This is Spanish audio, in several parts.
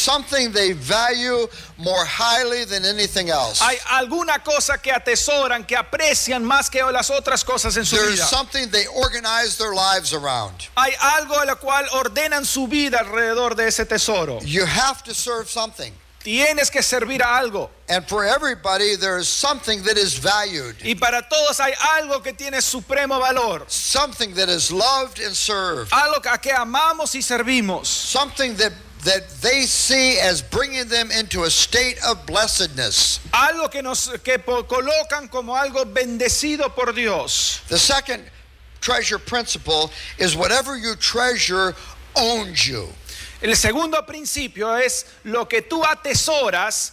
something they value more highly than anything else. Hay alguna cosa que atesoran, que aprecian más que las otras cosas en su There's vida. something they organize their lives around. Hay algo a lo cual ordenan su vida alrededor de ese tesoro. You have to serve something. Tienes que servir a algo. And for everybody, there is something that is valued. Y para todos hay algo que tiene supremo valor. Something that is loved and served. Algo a que amamos y servimos. Something that they see as bringing them into a state of blessedness. Algo que colocan como algo bendecido por Dios. The second treasure principle is whatever you treasure owns you. El segundo principio es lo que tú atesoras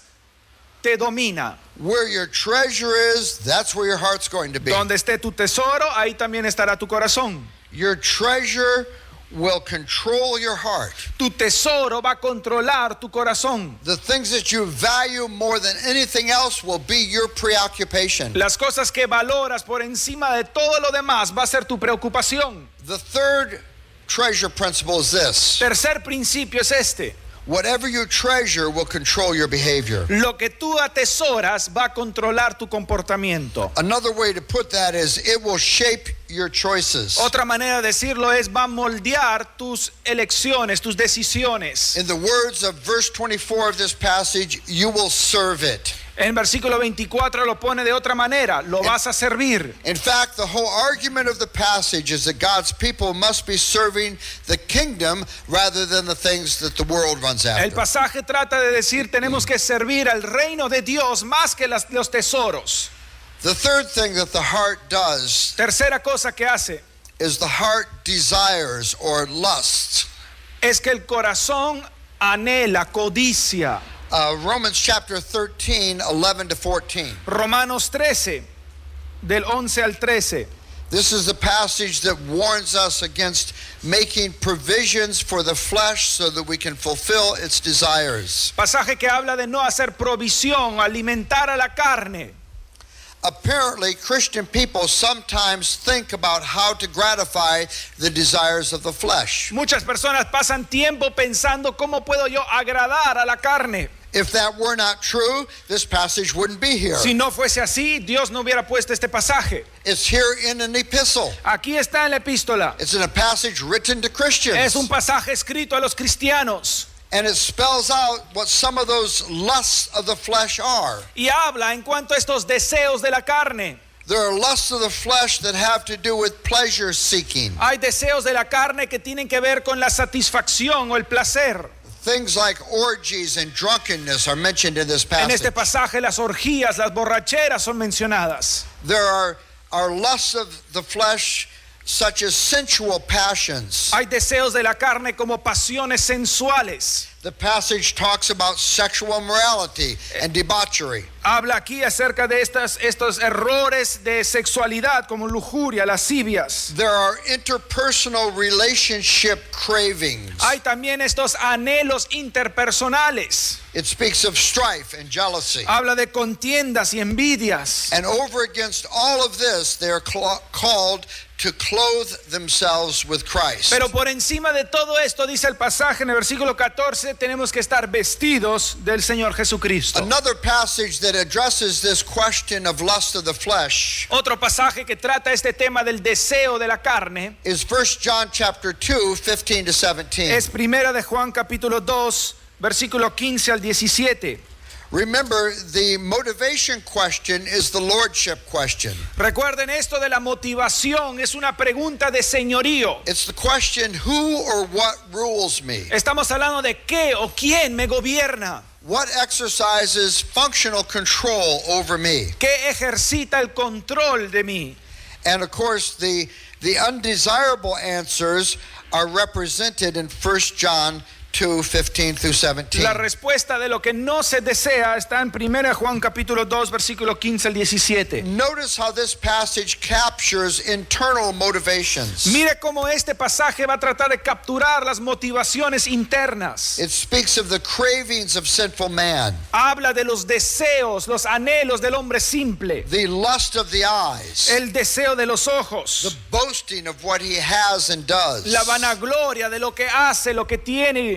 te domina. Where your treasure is, that's where your heart's going to be. Donde esté tu tesoro, ahí también estará tu corazón. Your treasure will control your heart. Tu tesoro va a controlar tu corazón. The things that you value more than anything else will be your preoccupation. Las cosas que valoras por encima de todo lo demás va a ser tu preocupación. The third treasure principle is this. Tercer principio es este. Whatever you treasure will control your behavior. Lo que tú atesoras va a controlar tu comportamiento. Another way to put that is it will shape your choices. Otra manera de decirlo es va a moldear tus elecciones, tus decisiones. In the words of verse 24 of this passage, you will serve it. En versículo 24 lo pone de otra manera, lo vas a servir. In fact, the whole argument of the passage is that God's people must be serving the kingdom rather than the things that the world runs after. El pasaje trata de decir tenemos que servir al reino de Dios más que los tesoros. The third thing that the heart does Tercera cosa que hace is the heart desires or lusts. es que el corazón anhela, codicia. Romans chapter 13, 11 to 14. Romanos 13, del 11 al 13. This is the passage that warns us against making provisions for the flesh so that we can fulfill its desires. Pasaje que habla de no hacer provisión, alimentar a la carne. Apparently, Christian people sometimes think about how to gratify the desires of the flesh. Muchas personas pasan tiempo pensando cómo puedo yo agradar a la carne. If that were not true, this passage wouldn't be here. Si no fuese así, Dios no hubiera puesto este pasaje. It's here in an epistle. Aquí está en la epístola. It's in a passage written to Christians. Es un pasaje escrito a los cristianos. And it spells out what some of those lusts of the flesh are. Y habla en cuanto a estos deseos de la carne. There are lusts of the flesh that have to do with pleasure seeking. Hay deseos de la carne que tienen que ver con la satisfacción o el placer. Things like orgies and drunkenness are mentioned in this passage. En este pasaje las orgías, las borracheras son mencionadas. There are lusts of the flesh such as sensual passions. Hay deseos de la carne como pasiones sensuales. The passage talks about sexual immorality and debauchery. Habla aquí acerca de estos errores de sexualidad como lujuria, lascivias. There are interpersonal relationship cravings. Hay también estos anhelos interpersonales. It speaks of strife and jealousy. Habla de contiendas y envidias. And over against all of this, they are called to clothe themselves with Christ. Pero por encima de todo esto, dice el pasaje en el versículo 14, tenemos que estar vestidos del Señor Jesucristo. Another passage that addresses this question of lust of the flesh Otro pasaje que trata este tema del deseo de la carne is 1 John chapter 2, 15 to 17. es primera de Juan capítulo 2, versículo 15 al 17. Remember, the motivation question is the lordship question. Recuerden esto de la motivación, es una pregunta de señorío. It's the question, who or what rules me? Estamos hablando de qué o quién me gobierna. What exercises functional control over me? ¿Qué ejercita el control de mí? And of course, the undesirable answers are represented in 1 John 2, 15 through 17. La respuesta de lo que no se desea está en 1 Juan capítulo 2 versículo 15 al 17. Notice how this passage captures internal motivations. Mire cómo este pasaje va a tratar de capturar las motivaciones internas. It speaks of the cravings of sinful man, Habla de los deseos, los anhelos del hombre simple, the lust of the eyes, el deseo de los ojos, the boasting of what he has and does, la vanagloria de lo que hace, lo que tiene.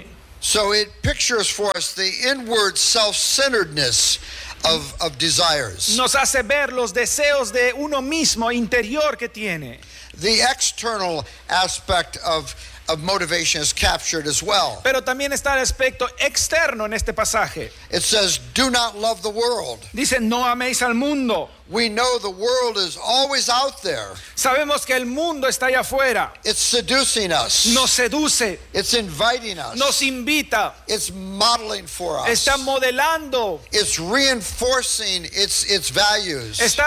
So it pictures for us the inward self-centeredness of desires. Nos hace ver los deseos de uno mismo interior que tiene. The external aspect of motivation is captured as well. Pero también está el aspecto externo en este pasaje. It says, do not love the world. Dice, no améis al mundo. We know the world is always out there. Sabemos que el mundo está allá afuera. It's seducing us. Nos seduce, It's inviting us. nos invita, It's modeling for us. está modelando, It's reinforcing its values. está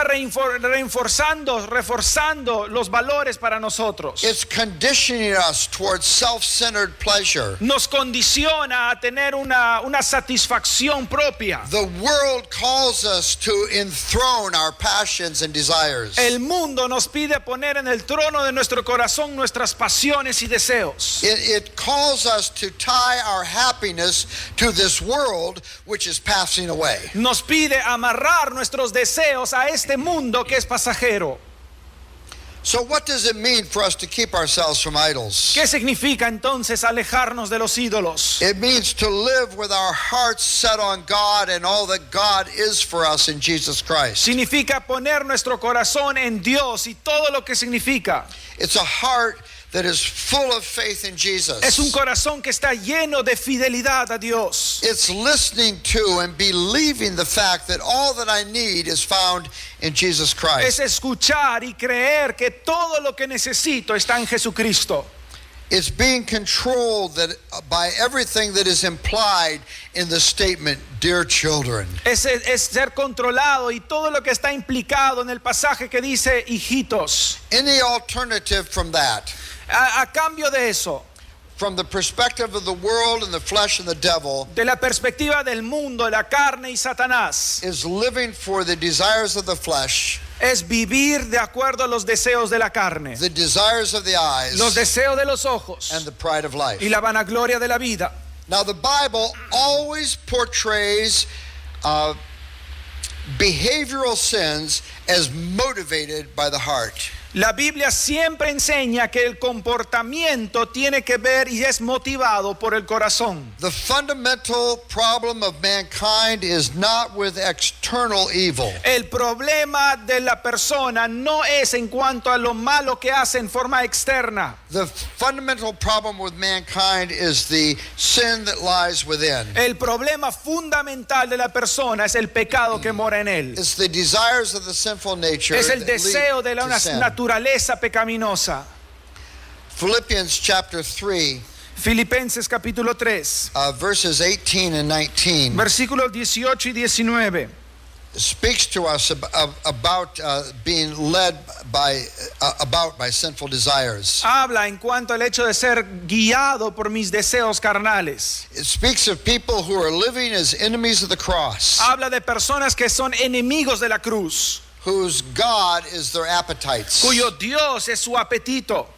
reforzando los valores para nosotros. It's conditioning us towards self-centered pleasure. Nos condiciona a tener una satisfacción propia. The world calls us to enthrone our passions and desires. El mundo nos pide poner en el trono de nuestro corazón nuestras pasiones y deseos. It calls us to tie our happiness to this world which is passing away. Nos pide amarrar nuestros deseos a este mundo que es pasajero. So what does it mean for us to keep ourselves from idols? ¿Qué significa entonces alejarnos de los ídolos? It means to live with our hearts set on God and all that God is for us in Jesus Christ. Significa poner nuestro corazón en Dios y todo lo que significa. It's a heart that is full of faith in Jesus. Es un corazón que está lleno de fidelidad a Dios. It's listening to and believing the fact that all that I need is found in Jesus Es Christ. escuchar y creer que todo lo que necesito está en Jesucristo. It's being controlled by everything that is implied in the statement, dear children. Es ser controlado y todo lo que está implicado en el pasaje que dice hijitos. Any alternative from that, A cambio de eso, from the perspective of the world and the flesh and the devil, de la perspectiva del mundo, la carne y Satanás, is living for the desires of the flesh, es vivir de acuerdo a los deseos de la carne, the desires of the eyes, los deseos de los ojos and the pride of life. y la vanagloria de la vida. Now the Bible always portrays behavioral sins as motivated by the heart. La Biblia siempre enseña que el comportamiento tiene que ver y es motivado por el corazón. The fundamental problem of mankind is not with external evil. El problema de la persona no es en cuanto a lo malo que hace en forma externa. The fundamental problem with mankind is the sin that lies within. El problema fundamental de la persona es el pecado que mora en él. It's the desires of the sinful nature Es el that lead deseo de la to sin. naturaleza pecaminosa. Philippians chapter 3, Filipenses capítulo 3, verses 18 and 19 versículos 18 y 19. speaks to us about being led by sinful desires. Habla en cuanto al hecho de ser guiado por mis deseos carnales. It speaks of people who are living as enemies of the cross, Habla de personas que son enemigos de la cruz, whose God is their appetites. cuyo Dios es su apetito.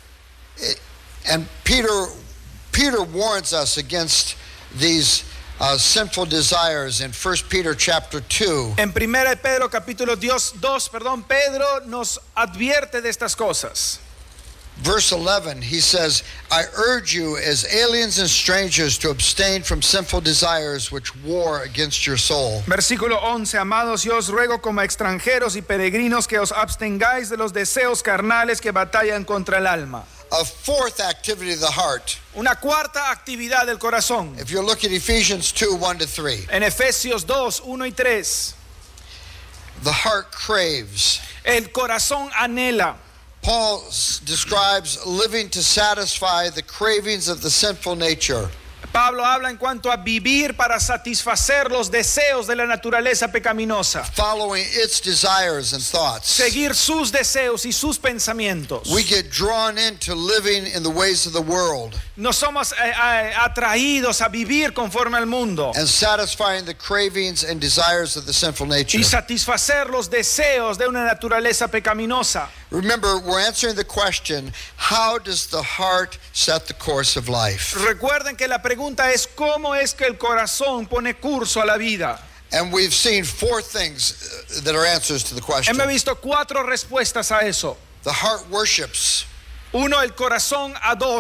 And Peter warns us against these sinful desires in 1 Peter chapter 2. En 1 Pedro capítulo 2, Pedro nos advierte de estas cosas. Verse 11, he says, I urge you as aliens and strangers to abstain from sinful desires which war against your soul. Versículo 11, amados, yo os ruego como extranjeros y peregrinos que os abstengáis de los deseos carnales que batallan contra el alma. A fourth activity of the heart. Una cuarta actividad del corazón. If you look at Ephesians 2, 1-3, En Efesios 2, 1 y 3, the heart craves. el corazón anhela. Paul describes living to satisfy the cravings of the sinful nature. Pablo habla en cuanto a vivir para satisfacer los deseos de la naturaleza pecaminosa. Following its desires and thoughts. Seguir sus deseos y sus pensamientos. We get drawn into living in the ways of the world No somos atraídos a vivir conforme al mundo and satisfying the cravings and desires of the sinful nature. y satisfacer los deseos de una naturaleza pecaminosa. Remember, we're answering the question, how does the heart set the course of life? Recuerden que la pregunta es ¿cómo es que el corazón pone curso a la vida? And we've seen four things that are answers to the question. Hemos visto 4 respuestas a eso. The heart worships. 1, el corazón adora.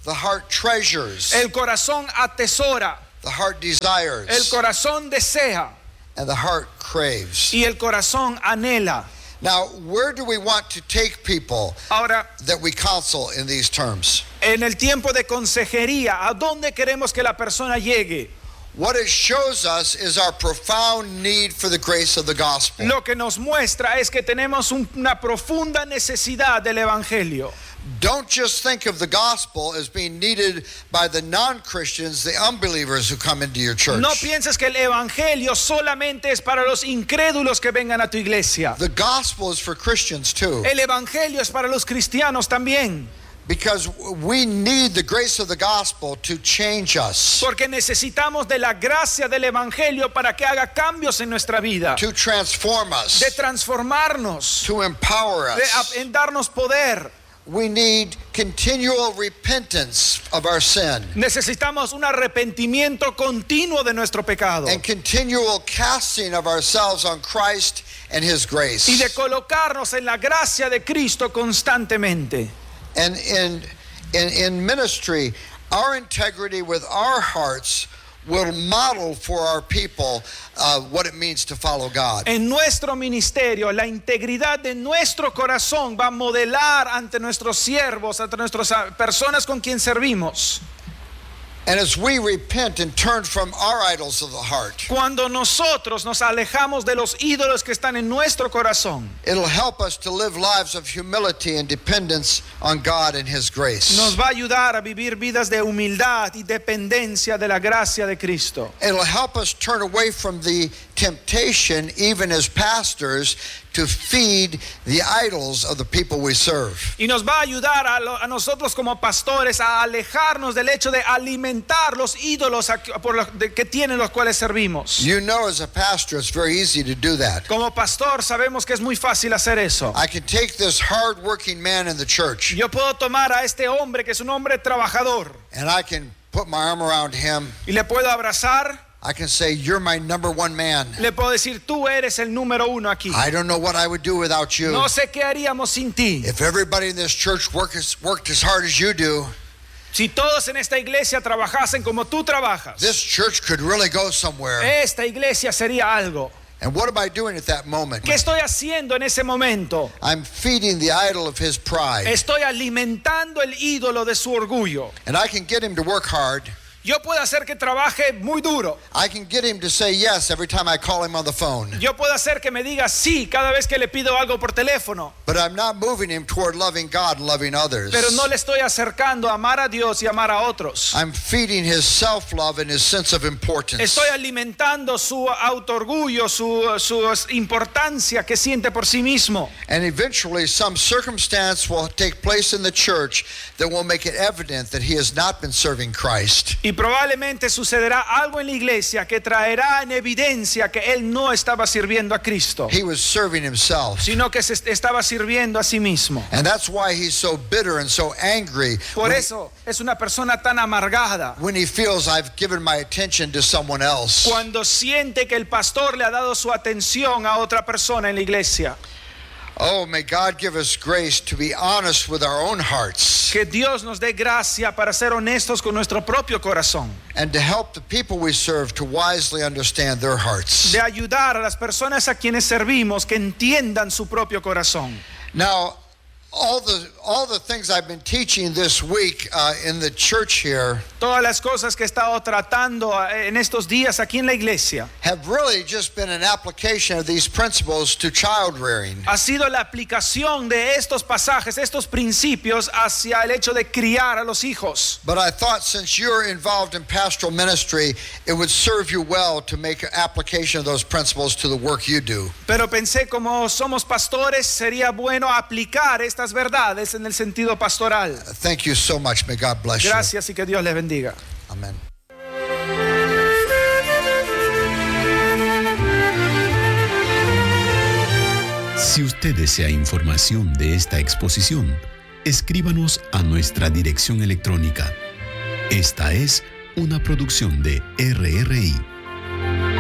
The heart treasures. El corazón atesora. The heart desires. El corazón desea. And the heart craves. Y el corazón anhela. Now, where do we want to take people Ahora, that we counsel in these terms? en el tiempo de consejería, ¿a dónde queremos que la persona llegue? What it shows us is our profound need for the grace of the gospel. Lo que nos muestra es que tenemos una profunda necesidad del evangelio. Don't just think of the gospel as being needed by the non-Christians, the unbelievers who come into your church. No pienses que el evangelio solamente es para los incrédulos que vengan a tu iglesia. The gospel is for Christians too, El evangelio es para los cristianos también, because we need the grace of the gospel to change us, porque necesitamos de la gracia del evangelio para que haga cambios en nuestra vida, to transform us, de transformarnos, to empower us. en darnos poder. We need continual repentance of our sin Necesitamos un arrepentimiento continuo de nuestro pecado and continual casting of ourselves on Christ and His grace. y de colocarnos en la gracia de Cristo constantemente. And in ministry, our integrity with our hearts will model for our people what it means to follow God. En nuestro ministerio, la integridad de nuestro corazón va a modelar ante nuestros siervos, ante nuestras personas con quien servimos. And as we repent and turn from our idols of the heart, Cuando nosotros nos alejamos de los ídolos que están en nuestro corazón, it'll help us to live lives of humility and dependence on God and His grace. nos va a ayudar a vivir vidas de humildad y dependencia de la gracia de Cristo. It'll help us turn away from the temptation, even as pastors, to feed the idols of the people we serve. Y nos va a ayudar a nosotros como pastores a alejarnos del hecho de alimentar los ídolos que tienen los cuales servimos. You know, as a pastor, it's very easy to do that. Como pastor sabemos que es muy fácil hacer eso. I can take this hard-working man in the church, Yo puedo tomar a este hombre que es un hombre trabajador and I can put my arm around him. y le puedo abrazar, I can say, "You're my number one man. le puedo decir, tú eres el número uno aquí. I don't know what I would do without you. No sé qué haríamos sin ti. If everybody in this church worked as hard as you do, Si todos en esta iglesia trabajasen como tú trabajas, this church could really go somewhere." esta iglesia sería algo. And what am I doing at that moment? ¿Qué estoy haciendo en ese momento? I'm feeding the idol of his pride. Estoy alimentando el ídolo de su orgullo. And I can get him to work hard. Yo puedo hacer que trabaje muy duro. I can get him to say yes every time I call him on the phone. Yo puedo hacer que me diga sí cada vez que le pido algo por teléfono. But I'm not moving him toward loving God and loving others. Pero no le estoy acercando a amar a Dios y amar a otros. I'm feeding his self-love and his sense of importance. Estoy alimentando su autoorgullo, su importancia que siente por sí mismo. And eventually some circumstance will take place in the church that will make it evident that he has not been serving Christ. Y probablemente sucederá algo en la iglesia que traerá en evidencia que él no estaba sirviendo a Cristo, He was serving himself. sino que se estaba sirviendo a sí mismo. And that's why he's so bitter and so angry Por eso es una persona tan amargada when he feels I've given my attention to someone else. cuando siente que el pastor le ha dado su atención a otra persona en la iglesia. Oh, may God give us grace to be honest with our own hearts Que Dios nos dé gracia para ser honestos con nuestro propio corazón, and to help the people we serve to wisely understand their hearts. de ayudar a las personas a quienes servimos que entiendan su propio corazón. Now, all the things I've been teaching this week in the church here Todas las cosas que he estado tratando en estos días aquí en la iglesia have really just been an application of these principles to child rearing. ha sido la aplicación de estos pasajes, estos principios hacia el hecho de criar a los hijos. But I thought since you're involved in pastoral ministry, it would serve you well to make an application of those principles to the work you do. Pero pensé, como somos pastores, sería bueno aplicar estas verdades en el sentido pastoral. Thank you so much. May God bless you. Gracias y que Dios les bendiga. Amen. Si usted desea información de esta exposición, escríbanos a nuestra dirección electrónica. Esta es una producción de RRI.